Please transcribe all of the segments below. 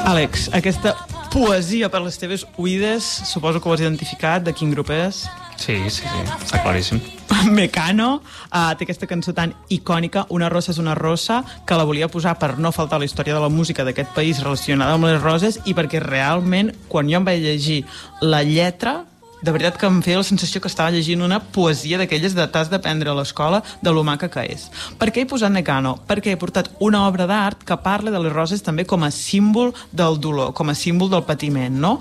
Àlex, aquesta poesia per les teves oïdes, suposo que ho has identificat, de quin grup és? Sí, està claríssim. Mecano té aquesta cançó tan icònica, Una rosa és una rosa, que la volia posar per no faltar a la història de la música d'aquest país relacionada amb les roses i perquè realment, quan jo em vaig llegir la lletra, de veritat que em feia la sensació que estava llegint una poesia d'aquelles de t'has d'aprendre a l'escola de lo maca que és. Per què he posat Mecano? Perquè he portat una obra d'art que parla de les roses també com a símbol del dolor, com a símbol del patiment, no?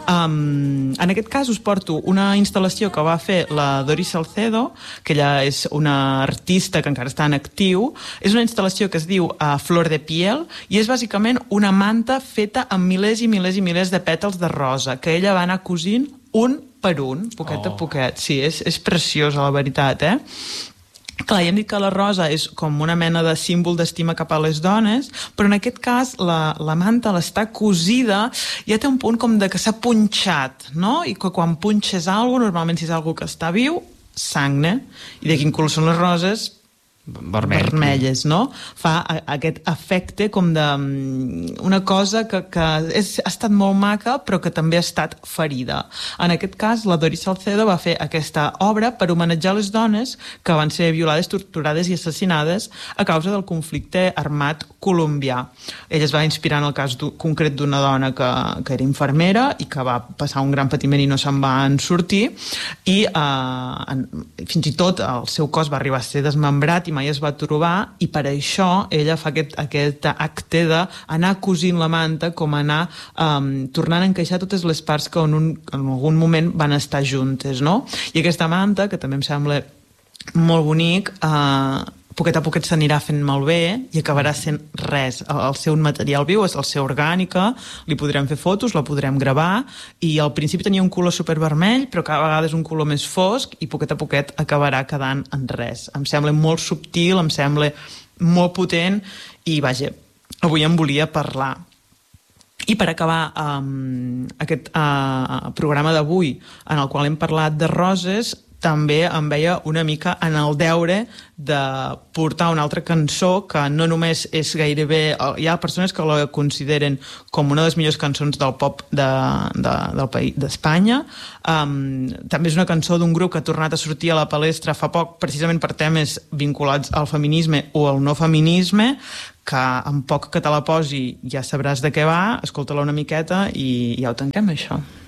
En aquest cas us porto una instal·lació que va fer la Doris Salcedo, que ella és una artista que encara està en actiu. És una instal·lació que es diu Flor de Piel i és bàsicament una manta feta amb milers i milers i milers de pètals de rosa que ella va anar cosint un per un, poquet a poquet. Sí, és preciosa, la veritat, Clar, ja hem dit que la rosa és com una mena de símbol d'estima cap a les dones, però en aquest cas la manta l'està cosida, ja té un punt com de que s'ha punxat, no? I que quan punxes alguna cosa, normalment si és algú que està viu, sagne. I de quin color són les roses? Vermelles, no? Fa aquest efecte com de una cosa que ha estat molt maca però que també ha estat ferida. En aquest cas, la Doris Salcedo va fer aquesta obra per homenatjar les dones que van ser violades, torturades i assassinades a causa del conflicte armat colombià. Ella es va inspirar en el cas concret d'una dona que era infermera i que va passar un gran patiment i no se'n va en sortir i fins i tot el seu cos va arribar a ser desmembrat i mai es va trobar, i per això ella fa aquest acte d'anar cosint la manta, com anar tornant a encaixar totes les parts que en algun moment van estar juntes, no? I aquesta manta, que també em sembla molt bonic, poquet a poquet s'anirà fent malbé i acabarà sent res. El seu material viu és el seu orgànica, li podrem fer fotos, la podrem gravar, i al principi tenia un color supervermell, però cada vegada és un color més fosc i poquet a poquet acabarà quedant en res. Em sembla molt subtil, em sembla molt potent i, vaja, avui em volia parlar. I per acabar aquest programa d'avui, en el qual hem parlat de roses, també em veia una mica en el deure de portar una altra cançó que no només és gairebé... Hi ha persones que la consideren com una de les millors cançons del pop del país d'Espanya. També és una cançó d'un grup que ha tornat a sortir a la palestra fa poc, precisament per temes vinculats al feminisme o al no feminisme, que en poc que te la posi ja sabràs de què va, escolta-la una miqueta i ja ho tanquem, això.